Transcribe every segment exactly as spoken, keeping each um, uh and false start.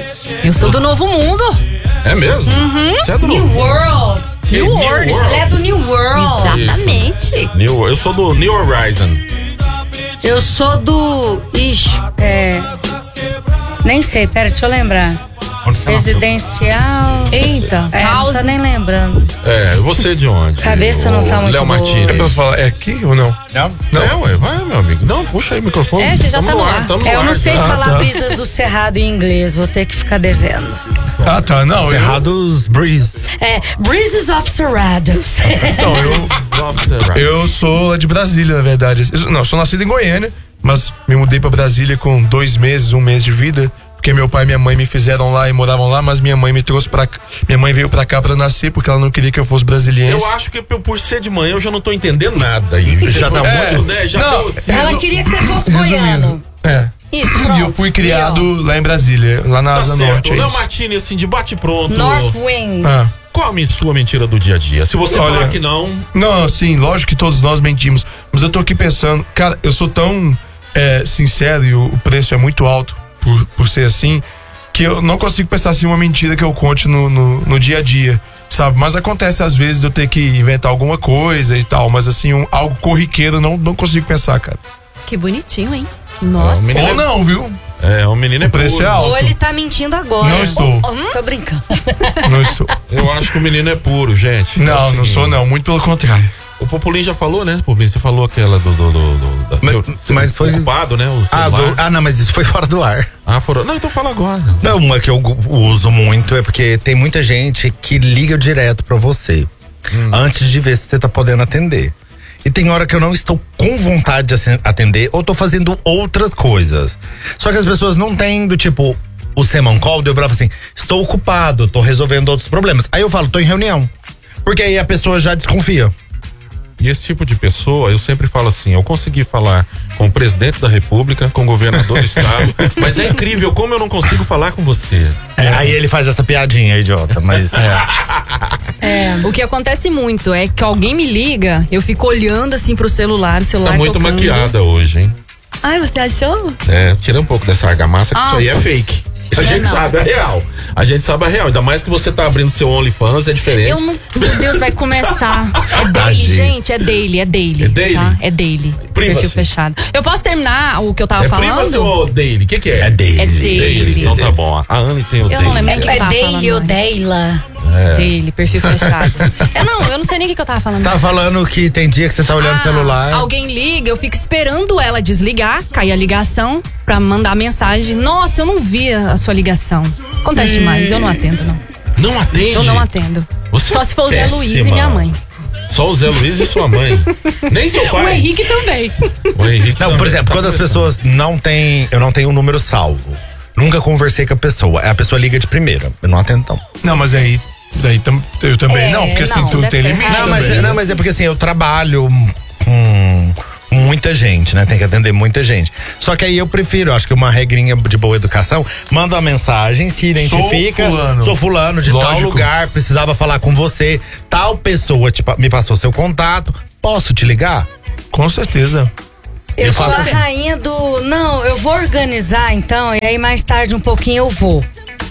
Eu sou do Novo Mundo. É mesmo? Uhum. Você é do New Novo World. New New World. World. Ela é do New World. Exatamente. New, eu sou do New Horizon. Eu sou do... Ixi, é... Nem sei, pera, deixa eu lembrar. Residencial... Eita, É, não House. tô nem lembrando. É, você de onde? Cabeça não tá muito Léo boa. Martini. É pra falar, é aqui ou não? Não? Não, é, ué, vai, meu amigo. Não, puxa aí o microfone. É, já Tamo tá no ar. tamo É, eu ar, não sei já. falar tá. Brisas do Cerrado em inglês, vou ter que ficar devendo. Ah, tá, não. Eu, Cerrados Breeze. É, Breezes of Cerrados. então, eu, eu sou lá de Brasília, na verdade. Eu, não, sou nascido em Goiânia, mas me mudei pra Brasília com dois meses, um mês de vida. Porque meu pai e minha mãe me fizeram lá e moravam lá, mas minha mãe me trouxe pra cá. Minha mãe veio pra cá pra nascer porque ela não queria que eu fosse brasiliense. Eu acho que por ser de manhã eu já não tô entendendo nada aí. Já tá é, muito- né? Já Não, deu assim. Ela queria que você fosse goiano. É. Isso, E pronto. eu fui criado Aí, lá em Brasília, lá na Tá Asa certo. Norte. É Léo isso. Martini, assim, de bate pronto. ó. North Wing. Ah. Qual a sua mentira do dia a dia? Se você Olha, falar que não. Não, sim, lógico que todos nós mentimos. Mas eu tô aqui pensando, cara, eu sou tão é, sincero e o, o preço é muito alto por, por ser assim, que eu não consigo pensar assim uma mentira que eu conte no, no, no dia a dia, sabe? Mas acontece às vezes eu ter que inventar alguma coisa e tal, mas assim, um, algo corriqueiro não, não consigo pensar, cara. Que bonitinho, hein? Nossa. Não, menino- Ou não, viu? É, o menino é O preço puro. é alto. Ou ele tá mentindo agora. Não estou. Hum? Tô brincando. Não estou. Eu acho que o menino é puro, gente. É o Não, não seguinte, sou não, muito pelo contrário. O Populinho já falou, né, Populinho? Você falou aquela do. do, do, do da, Mas- você mas foi- ocupado, né? O Ah, celular. do- ah, não, mas isso foi fora do ar. Ah, foram. Não, então fala agora. Não, uma que eu gu- uso muito é porque tem muita gente que liga direto pra você antes de ver se você tá podendo atender. E tem hora que eu não estou com vontade de assen- atender ou tô fazendo outras coisas. Só que as pessoas não têm do tipo o Semon Call, eu falava assim, estou ocupado, tô resolvendo outros problemas. Aí eu falo, tô em reunião. Porque aí a pessoa já desconfia. E esse tipo de pessoa, eu sempre falo assim, eu consegui falar com o presidente da república, com o governador do estado, mas é incrível como eu não consigo falar com você. É, aí ele faz essa piadinha, idiota, mas O que acontece muito é que alguém me liga, eu fico olhando assim pro celular, o celular Tá muito tocando. maquiada hoje, hein? Ai, você achou? É, tira um pouco dessa argamassa que Ah, isso aí é fake. A é gente não. sabe a real. A gente sabe a real. Ainda mais que você tá abrindo seu OnlyFans, é diferente. Eu não. Meu Deus, vai começar. É dele, Tadinho. gente, é dele, é dele. É dele? Tá? É dele. Privacy. Perfil fechado. Eu posso terminar o que eu tava É falando? privacy ou daily? O que que é? é dele. É dele. Daily. Então tá bom. A Anne tem o Eu daily. não lembro. É, que eu é tava Daily falando ou antes. Deila. Dele, perfil fechado. É, não, eu não sei nem o que, que eu tava falando. Tá falando que tem dia que você tá olhando o Ah, celular. Alguém liga, eu fico esperando ela desligar, cair a ligação, pra mandar mensagem. Nossa, eu não vi a sua ligação. Acontece demais, eu não atendo, não. Não atende? Eu não atendo. Você Só se for o Zé péssima. Luiz e minha mãe. Só o Zé Luiz e sua mãe. Nem seu pai. O Henrique também. O Henrique Não, por também. exemplo, Tá quando as começando. pessoas não têm. Eu não tenho um número salvo. Nunca conversei com a pessoa. A pessoa liga de primeira. Eu não atendo, então. Não, mas aí, daí tam, eu também É, não, porque assim, não, tudo tem deve ter limite Ah, Não, mas, também. é- não, mas é porque assim, eu trabalho com muita gente, né? Tem que atender muita gente. Só que aí eu prefiro, acho que uma regrinha de boa educação, manda uma mensagem, se identifica. Sou fulano. Sou fulano de tal Lógico. lugar, precisava falar com você. Tal pessoa te pa- me passou seu contato. Posso te ligar? Com certeza. Eu, Eu sou faço a assim. rainha do. Não, eu vou organizar então, e aí mais tarde um pouquinho eu vou.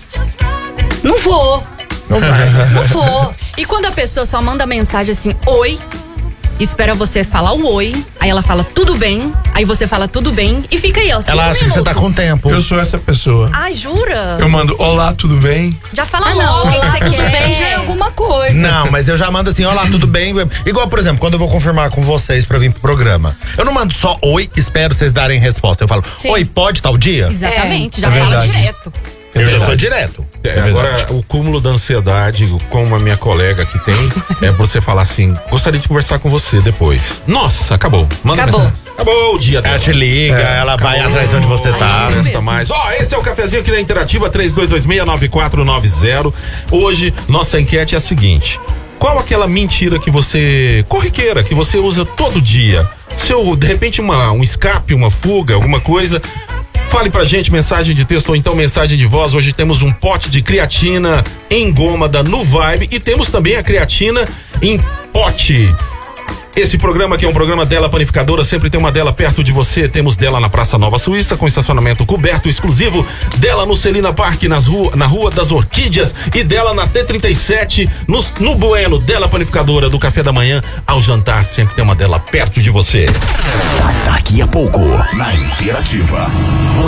Não vou. Não vai. Não vou. E quando a pessoa só manda mensagem assim, oi, espera você falar o oi, aí ela fala tudo bem, aí você fala tudo bem e fica aí, ó. cinco Ela acha que você tá com minutos. tempo. Eu sou essa pessoa. Ai, jura? Eu mando, olá, tudo bem? Já fala Ah, logo não, o que, que lá você tudo quer. bem já é alguma coisa. Não, mas eu já mando assim, olá, tudo bem? Igual, por exemplo, quando eu vou confirmar com vocês pra vir pro programa. Eu não mando só oi, espero vocês darem resposta. Eu falo, Sim. oi, pode tal dia? Exatamente, É. já É fala verdade. direto. É eu já verdade. sou direto. É, agora, o cúmulo da ansiedade, como a minha colega que tem, é você falar assim: gostaria de conversar com você depois. Nossa, acabou. Manda Acabou. mensagem. Acabou o dia dela. Ela te liga, ela vai Acabou. atrás de onde você tá. Não presta mais. Ó, esse é o cafezinho aqui na Interativa três dois dois seis nove quatro nove zero. Hoje, nossa enquete é a seguinte: qual aquela mentira que você, corriqueira, que você usa todo dia? Seu, de repente, uma, um escape, uma fuga, alguma coisa. Fale pra gente, mensagem de texto ou então mensagem de voz. Hoje temos um pote de creatina em goma da Nu Vibe e temos também a creatina em pote. Esse programa que é um programa Dela Panificadora, sempre tem uma Dela perto de você. Temos Dela na Praça Nova Suíça, com estacionamento coberto exclusivo. Dela no Celina Park, nas rua, na Rua das Orquídeas. E Dela na T trinta e sete, no, no Bueno. Dela Panificadora, do café da manhã ao jantar, sempre tem uma Dela perto de você. Daqui a pouco, na Interativa,